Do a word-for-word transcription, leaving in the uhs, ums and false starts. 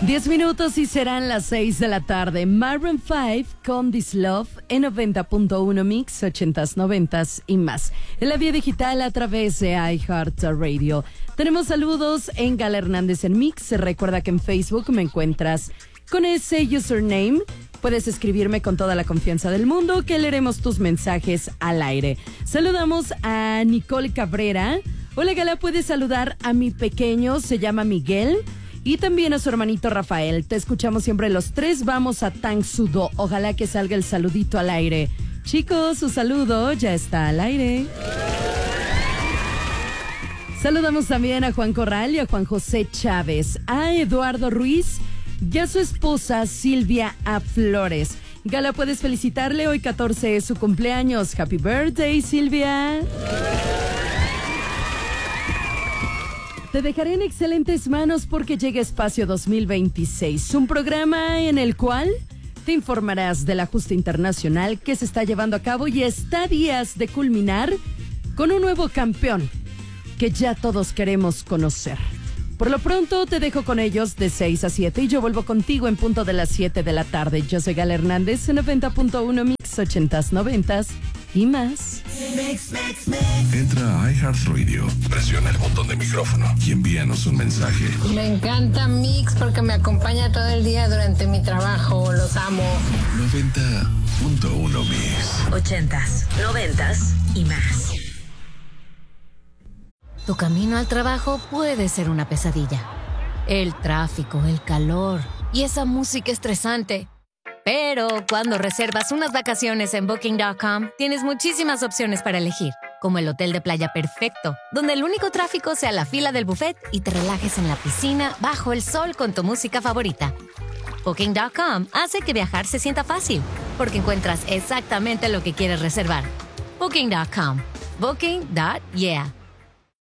Diez minutos y serán las seis de la tarde. Maroon five con This Love en noventa punto uno Mix, ochentas, noventas y más. En la vía digital a través de iHeartRadio. Tenemos saludos en Gala Hernández en Mix. Recuerda que en Facebook me encuentras con ese username. Puedes escribirme con toda la confianza del mundo que leeremos tus mensajes al aire. Saludamos a Nicole Cabrera. Hola Gala, puedes saludar a mi pequeño, se llama Miguel. Y también a su hermanito Rafael. Te escuchamos siempre los tres. Vamos a Tang Sudo. Ojalá que salga el saludito al aire. Chicos, su saludo ya está al aire. Saludamos también a Juan Corral y a Juan José Chávez. A Eduardo Ruiz y a su esposa Silvia A. Flores. Gala, puedes felicitarle. Hoy catorce es su cumpleaños. Happy birthday, Silvia. Te dejaré en excelentes manos porque llega Espacio dos mil veintiséis, un programa en el cual te informarás del ajuste internacional que se está llevando a cabo y está a días de culminar con un nuevo campeón que ya todos queremos conocer. Por lo pronto te dejo con ellos de seis a siete y yo vuelvo contigo en punto de las siete de la tarde. Yo soy Gala Hernández en noventa punto uno Mix, ochentas, noventas y más. Mix, mix, mix. Entra a iHeartRadio, presiona el botón de micrófono y envíanos un mensaje. Me encanta Mix porque me acompaña todo el día durante mi trabajo. Los amo. noventa punto uno Mix. Ochentas, noventas y más. Tu camino al trabajo puede ser una pesadilla. El tráfico, el calor y esa música estresante. Pero cuando reservas unas vacaciones en Booking punto com, tienes muchísimas opciones para elegir, como el hotel de playa perfecto, donde el único tráfico sea la fila del buffet y te relajes en la piscina bajo el sol con tu música favorita. Booking punto com hace que viajar se sienta fácil, porque encuentras exactamente lo que quieres reservar. Booking punto com. Booking. Yeah.